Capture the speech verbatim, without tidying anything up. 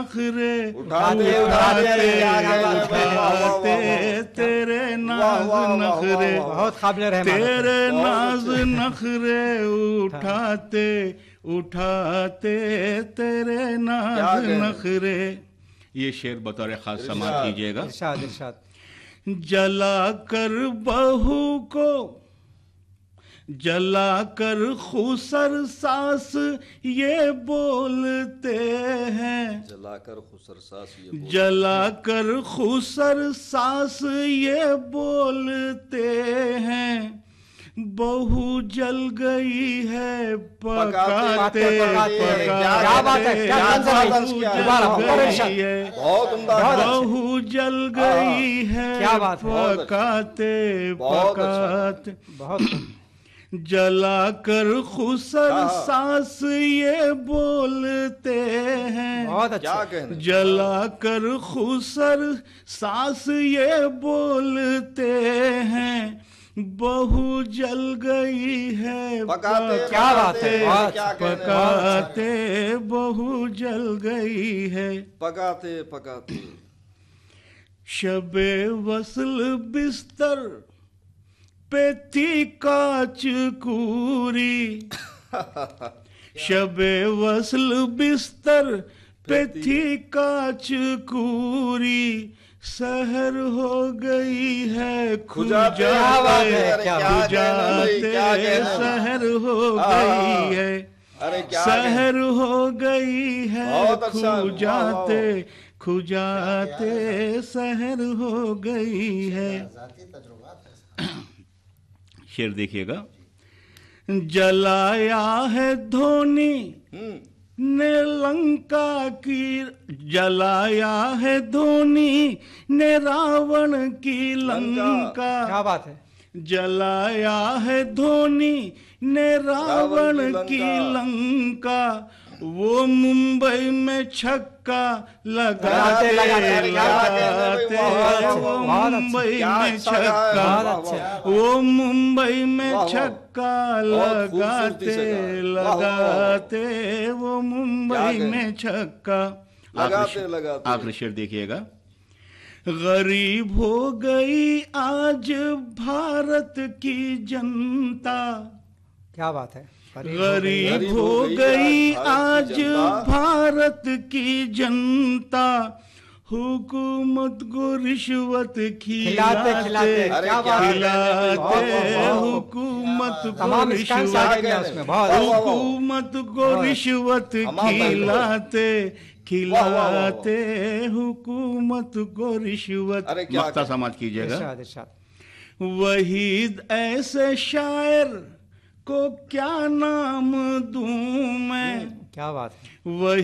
नखरे उठाते उठाते उठाते उठाते तेरे नाज नखरे, बहुत काबिल रहमान तेरे नाज नखरे उठाते उठाते तेरे नाज नखरे। ये शेर बतौर खास समाप्त कीजिएगा। इरशाद इरशाद। जला कर बहू को जला कर खुसर सास ये बोलते हैं, जलाकर खुसर सास ये बोलते जला कर खुसर सास ये बोलते हैं, बहू जल गई है पकाते पकाते, क्या बात है, क्या बहू जल गई है, बहुत उम्दा, बहू जल गई है क्या बात है, पकाते बहुत अच्छा। पकाते। बहुत जला कर खुसर सास ये बोलते हैं, बहुत अच्छा। क्या कहने, जला कर खुसर सास ये बोलते हैं, बहू जल गई है पकाते, क्या बात है, बहुत क्या कहने, पकाते बहू जल गई है। पकाते पकाते शबे वसल बिस्तर पे थी काच कूरी, शबे वसल बिस्तर पे थी काच कूरी, सहर हो गई है खुजाते खुजाते सहर हो गई है, अरे क्या सहर हो गई है बहुत अच्छा, खुजाते खुजाते सहर हो गई है। शेर देखिएगा। जलाया है धोनी ने लंका की, जलाया है धोनी ने रावण की लंका, क्या बात है। जलाया है धोनी ने रावण की लंका, वो मुंबई में छक्का लगाते लगाते वो मुंबई में छक्का, वो मुंबई में छक्का लगाते लगाते वो मुंबई में छक्का। लगाते लगाते आखिरी शेर देखिएगा। गरीब हो गई आज भारत की जनता, क्या बात है। गरीब हो गई आज भारत की जनता, हुकूमत को रिश्वत खिलाते खिलाते खिलाते हुकूमत को रिश्वत, हुकूमत को रिश्वत खिलाते खिलाते हुकूमत को रिश्वत। मक्ता समाज कीजिएगा। वहीद ऐसे शायर को क्या नाम दूं मैं, क्या बात है। वही